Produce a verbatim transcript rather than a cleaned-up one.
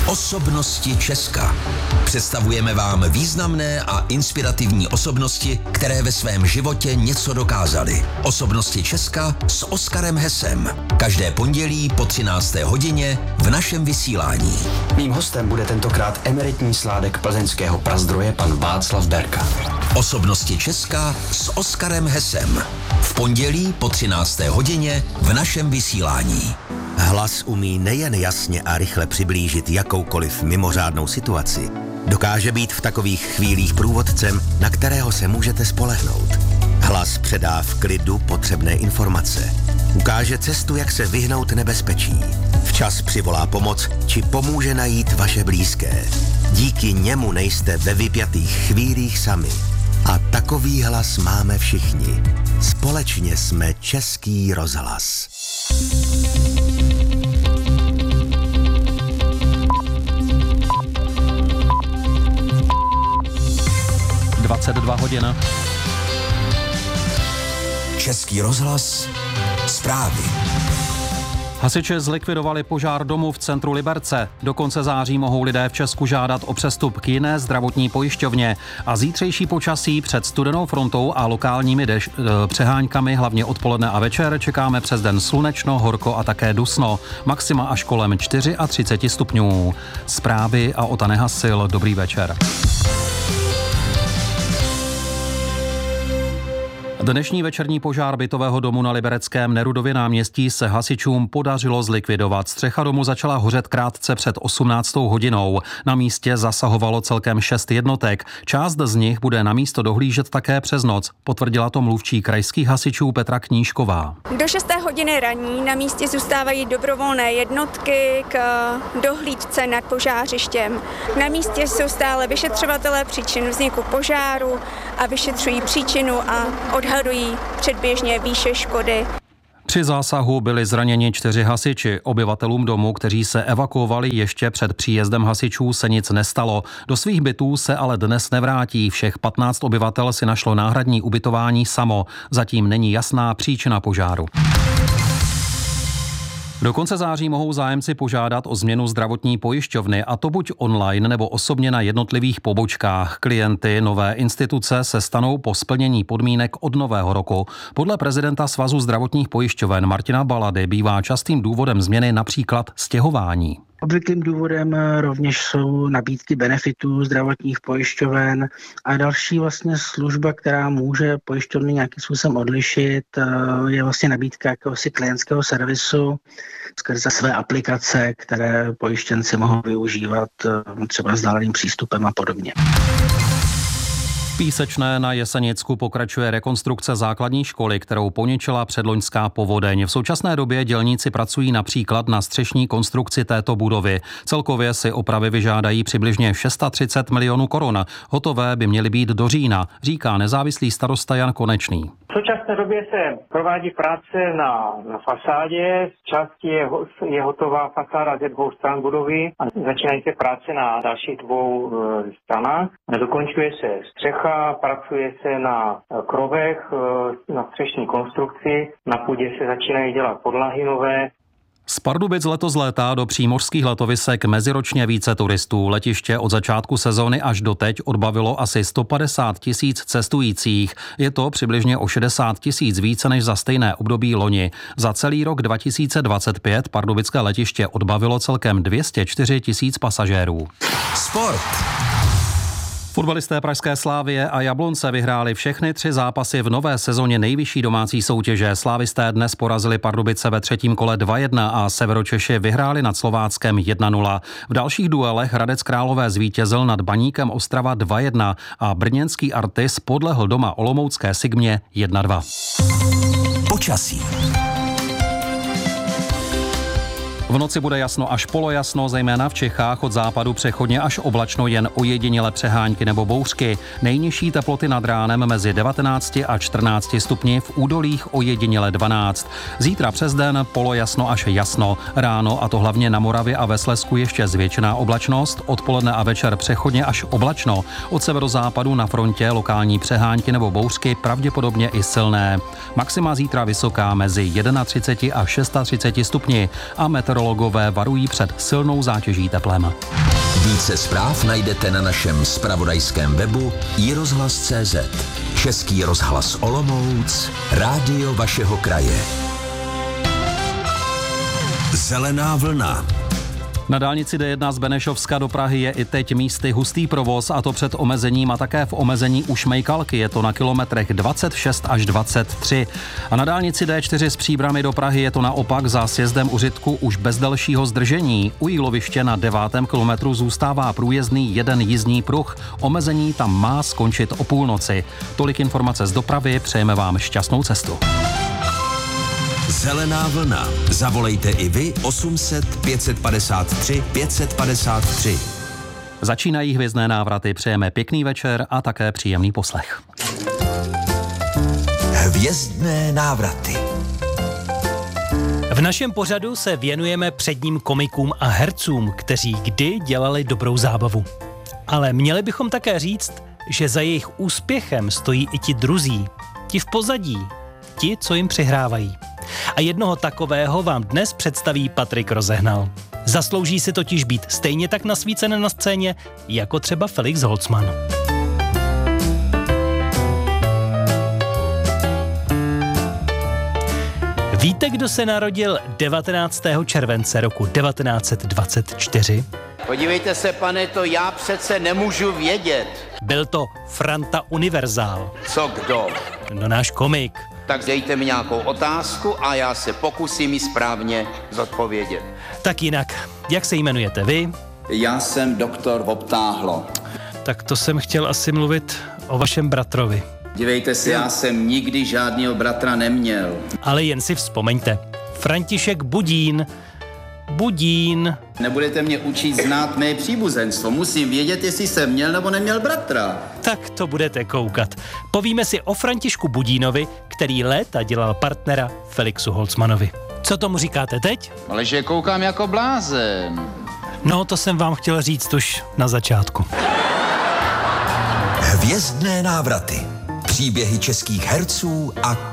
Osobnosti Česka. Představujeme vám významné a inspirativní osobnosti, které ve svém životě něco dokázaly. Osobnosti Česka s Oskarem Hesem. Každé pondělí po třinácté hodině v našem vysílání. Mým hostem bude tentokrát emeritní sládek plzeňského prazdroje pan Václav Berka. Osobnosti Česka s Oskarem Hesem. V pondělí po třinácté hodině v našem vysílání. Hlas umí nejen jasně a rychle přiblížit jakoukoliv mimořádnou situaci. Dokáže být v takových chvílích průvodcem, na kterého se můžete spolehnout. Hlas předá v klidu potřebné informace. Ukáže cestu, jak se vyhnout nebezpečí. Včas přivolá pomoc, či pomůže najít vaše blízké. Díky němu nejste ve vypjatých chvílích sami. A takový hlas máme všichni. Společně jsme Český rozhlas. dvacet dva hodin. Český rozhlas. Zprávy. Hasiči zlikvidovali požár domu v centru Liberce. Do konce září mohou lidé v Česku žádat o přestup k jiné zdravotní pojišťovně. A zítřejší počasí před studenou frontou a lokálními deš- přeháňkami, hlavně odpoledne a večer, čekáme přes den slunečno, horko a také dusno. Maxima až kolem třicet čtyři stupňů. Zprávy a Ota Nehasil. Dobrý večer. Dnešní večerní požár bytového domu na libereckém Nerudově náměstí se hasičům podařilo zlikvidovat. Střecha domu začala hořet krátce před osmnáctou hodinou. Na místě zasahovalo celkem šest jednotek. Část z nich bude na místo dohlížet také přes noc, potvrdila to mluvčí krajských hasičů Petra Knížková. Do šesté hodiny raní na místě zůstávají dobrovolné jednotky k dohlídce nad požářištěm. Na místě jsou stále vyšetřovatelé příčin vzniku požáru a vyšetřují příčinu a odhadují předběžně výše škody. Při zásahu byli zraněni čtyři hasiči. Obyvatelům domu, kteří se evakuovali ještě před příjezdem hasičů, se nic nestalo. Do svých bytů se ale dnes nevrátí. Všech patnáct obyvatel si našlo náhradní ubytování samo. Zatím není jasná příčina požáru. Do konce září mohou zájemci požádat o změnu zdravotní pojišťovny, a to buď online nebo osobně na jednotlivých pobočkách. Klienty nové instituce se stanou po splnění podmínek od nového roku. Podle prezidenta Svazu zdravotních pojišťoven Martina Balady bývá častým důvodem změny například stěhování. Obvyklým důvodem rovněž jsou nabídky benefitů zdravotních pojišťoven a další vlastně služba, která může pojišťovny nějakým způsobem odlišit, je vlastně nabídka jakéhosi klientského servisu skrze své aplikace, které pojištěnci mohou využívat třeba vzdáleným přístupem a podobně. V Písečné na Jesenicku pokračuje rekonstrukce základní školy, kterou poničila předloňská povodeň. V současné době dělníci pracují například na střešní konstrukci této budovy. Celkově si opravy vyžádají přibližně tři sta milionů korun. Hotové by měly být do října, říká nezávislý starosta Jan Konečný. V současné době se provádí práce na, na fasádě. Z části je, je hotová fasáda ze dvou stran budovy a začínají se práce na dalších dvou e, stranách. Dokončuje se střecha, pracuje se na krovech, e, na střešní konstrukci, na půdě se začínají dělat podlahy nové. Z Pardubic letos létá do přímořských letovisek meziročně více turistů. Letiště od začátku sezóny až doteď odbavilo asi sto padesát tisíc cestujících. Je to přibližně o šedesát tisíc více než za stejné období loni. Za celý rok dva tisíce dvacet pět pardubické letiště odbavilo celkem dvě stě čtyři tisíc pasažérů. Sport. Fotbalisté pražské Slavie a Jablonce vyhráli všechny tři zápasy v nové sezóně nejvyšší domácí soutěže. Slávisté dnes porazili Pardubice ve třetím kole dva jedna a Severočeši vyhráli nad Slováckem jedna nula. V dalších duelech Hradec Králové zvítězil nad Baníkem Ostrava dva jedna a brněnský Artis podlehl doma olomoucké Sigmě jedna dva. Počasí. V noci bude jasno až polojasno, zejména v Čechách, od západu přechodně až oblačno, jen ojediněle přehánky nebo bouřky. Nejnižší teploty nad ránem mezi devatenácti a čtrnácti stupni, v údolích ojediněle dvanáct. Zítra přes den polojasno až jasno. Ráno, a to hlavně na Moravě a ve Slezsku, ještě zvětšená oblačnost, odpoledne a večer přechodně až oblačno. Od severozápadu na frontě lokální přehánky nebo bouřky, pravděpodobně i silné. Maxima zítra vysoká mezi třiceti jedním a třiceti šesti stupni a meteorologové Meteorologové varují před silnou zátěží teplem. Více zpráv najdete na našem zpravodajském webu i rozhlas tečka cé zet. Český rozhlas Olomouc, rádio vašeho kraje. Zelená vlna. Na dálnici D jedna z Benešovska do Prahy je i teď místy hustý provoz, a to před omezením a také v omezení u Šmejkalky. Je to na kilometrech dvacet šest až dvacet tři. A na dálnici D čtyři z Příbrami do Prahy je to naopak za sjezdem u Řitku už bez dalšího zdržení. U Jíloviště na devátém kilometru zůstává průjezdný jeden jízdní pruh. Omezení tam má skončit o půlnoci. Tolik informace z dopravy, přejeme vám šťastnou cestu. Zelená vlna. Zavolejte i vy osm set pět set padesát tři pět set padesát tři. Začínají hvězdné návraty, přejeme pěkný večer a také příjemný poslech. Hvězdné návraty. V našem pořadu se věnujeme předním komikům a hercům, kteří kdy dělali dobrou zábavu. Ale měli bychom také říct, že za jejich úspěchem stojí i ti druzí, ti v pozadí, ti, co jim přihrávají. A jednoho takového vám dnes představí Patrik Rozehnal. Zaslouží si totiž být stejně tak nasvícen na scéně, jako třeba Felix Holzmann. Víte, kdo se narodil devatenáctého července roku devatenáct set dvacet čtyři? Podívejte se, pane, to já přece nemůžu vědět. Byl to Franta Univerzál. Co kdo? No, náš komik. Tak dejte mi nějakou otázku a já se pokusím ji správně zodpovědět. Tak jinak, jak se jmenujete vy? Já jsem doktor Obtáhlo. Tak to jsem chtěl asi mluvit o vašem bratrovi. Dívejte se, já jsem nikdy žádného bratra neměl. Ale jen si vzpomeňte. František Budín. Budín. Nebudete mě učit znát mé příbuzenstvo. Musím vědět, jestli jsem měl nebo neměl bratra. Tak to budete koukat. Povíme si o Františku Budínovi, který léta dělal partnera Felixu Holzmannovi. Co tomu říkáte teď? Ale že koukám jako blázen. No, to jsem vám chtěl říct už na začátku. Hvězdné návraty. Příběhy českých herců a